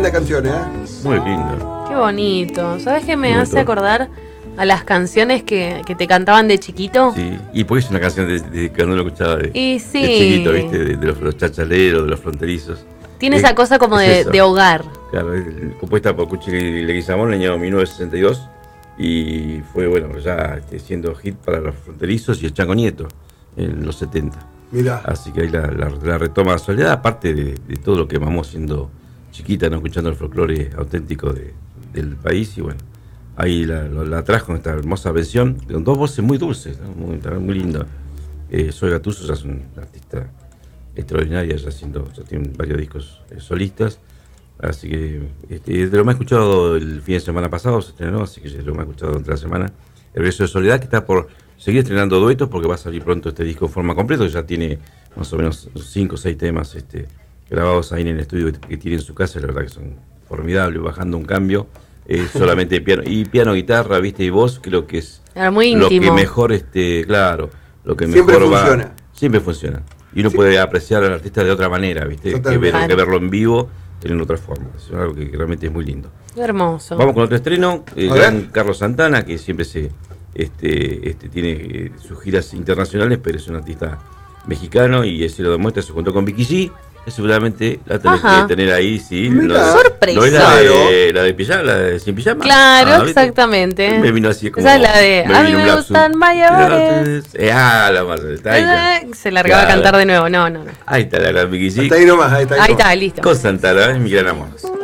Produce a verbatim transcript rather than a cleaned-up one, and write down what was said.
lindas canciones, ¿eh? Muy lindo. Qué bonito. ¿Sabes qué me Muy hace bonito. acordar a las canciones que, que te cantaban de chiquito? Sí, y porque es una canción de, de que uno lo escuchaba de, Y sí. de chiquito, ¿viste? De, de los, los chachaleros, de los fronterizos. Tiene Es- esa cosa como es de, eso. de hogar. Claro, es compuesta por Cuchi Leguizamón en el año mil novecientos sesenta y dos y fue, bueno, ya este, siendo hit para los fronterizos y el Chango Nieto en los setenta. Mirá. Así que ahí la, la, la retoma Soledad, aparte de, de todo lo que mamó siendo chiquita, no escuchando el folclore auténtico de, del país, y bueno, ahí la, la, la trajo en esta hermosa versión, con dos voces muy dulces, ¿no? muy, muy lindas. Eh, Zoe Gattuso ya es un artista extraordinaria, ya haciendo, ya tiene varios discos eh, solistas, así que este, es de lo más escuchado el fin de semana pasado, se estrenó, así que es de lo más escuchado durante la semana. El regreso de Soledad, que está por seguir estrenando duetos, porque va a salir pronto este disco en forma completa, que ya tiene más o menos cinco o seis temas este, grabados ahí en el estudio que, que tiene en su casa, la verdad que son formidables, bajando un cambio, eh, solamente piano, y piano, guitarra, viste, y voz, creo que es Era muy lo íntimo. que mejor, este, claro, lo que Siempre mejor funciona. va, siempre funciona. Y uno Sí. puede apreciar al artista de otra manera, viste, que, Totalmente. ver- que verlo en vivo, en otra forma. Es algo que realmente es muy lindo. Hermoso. Vamos con otro estreno, el A gran ver. Carlos Santana, que siempre se este, este tiene eh, sus giras internacionales, pero es un artista mexicano y ese lo demuestra, se juntó con Vicky G, que seguramente la tenés Ajá. que tener ahí, sí. Mirá. No, Sorpresa. ¿No es la de, la de pijama, la de sin pijama? Claro, Ah, ¿viste? exactamente. Me vino así como... Esa es la de, me a vino mí un me lapsus. gustan mayores. Eh, ah, la madre, está ahí. está. Eh, Se largaba Claro. a cantar de nuevo. No, no, no. Ahí está la gran Vicky G. Hasta ahí nomás, ahí está. Ahí nomás. está, listo. Con Santana, es mi gran amor.